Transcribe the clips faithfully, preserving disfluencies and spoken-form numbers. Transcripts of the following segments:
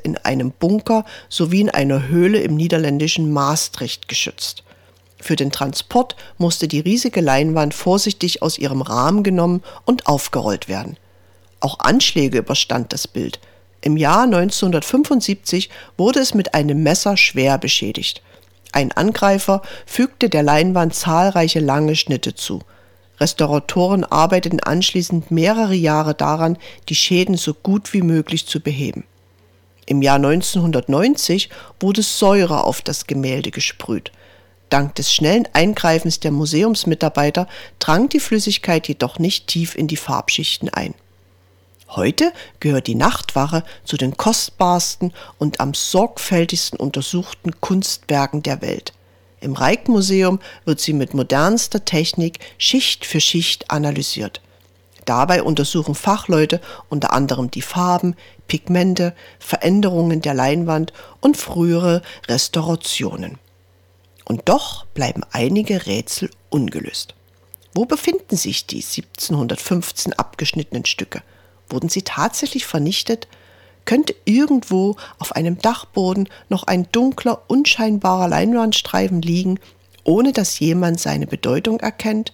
in einem Bunker sowie in einer Höhle im niederländischen Maastricht geschützt. Für den Transport musste die riesige Leinwand vorsichtig aus ihrem Rahmen genommen und aufgerollt werden. Auch Anschläge überstand das Bild. Im Jahr neunzehnhundertfünfundsiebzig wurde es mit einem Messer schwer beschädigt. Ein Angreifer fügte der Leinwand zahlreiche lange Schnitte zu. Restauratoren arbeiteten anschließend mehrere Jahre daran, die Schäden so gut wie möglich zu beheben. Im Jahr neunzehnhundertneunzig wurde Säure auf das Gemälde gesprüht. Dank des schnellen Eingreifens der Museumsmitarbeiter drang die Flüssigkeit jedoch nicht tief in die Farbschichten ein. Heute gehört die Nachtwache zu den kostbarsten und am sorgfältigsten untersuchten Kunstwerken der Welt. Im Rijksmuseum wird sie mit modernster Technik Schicht für Schicht analysiert. Dabei untersuchen Fachleute unter anderem die Farben, Pigmente, Veränderungen der Leinwand und frühere Restaurationen. Und doch bleiben einige Rätsel ungelöst. Wo befinden sich die siebzehnhundertfünfzehn abgeschnittenen Stücke? Wurden sie tatsächlich vernichtet? Könnte irgendwo auf einem Dachboden noch ein dunkler, unscheinbarer Leinwandstreifen liegen, ohne dass jemand seine Bedeutung erkennt?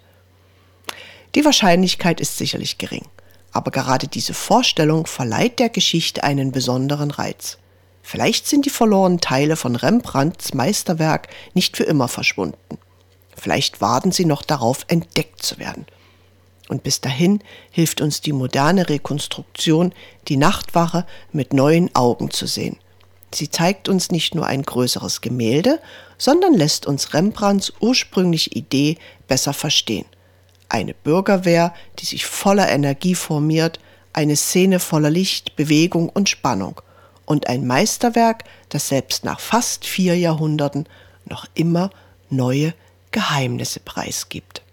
Die Wahrscheinlichkeit ist sicherlich gering, aber gerade diese Vorstellung verleiht der Geschichte einen besonderen Reiz. Vielleicht sind die verlorenen Teile von Rembrandts Meisterwerk nicht für immer verschwunden. Vielleicht warten sie noch darauf, entdeckt zu werden. Und bis dahin hilft uns die moderne Rekonstruktion, die Nachtwache mit neuen Augen zu sehen. Sie zeigt uns nicht nur ein größeres Gemälde, sondern lässt uns Rembrandts ursprüngliche Idee besser verstehen. Eine Bürgerwehr, die sich voller Energie formiert, eine Szene voller Licht, Bewegung und Spannung. Und ein Meisterwerk, das selbst nach fast vier Jahrhunderten noch immer neue Geheimnisse preisgibt.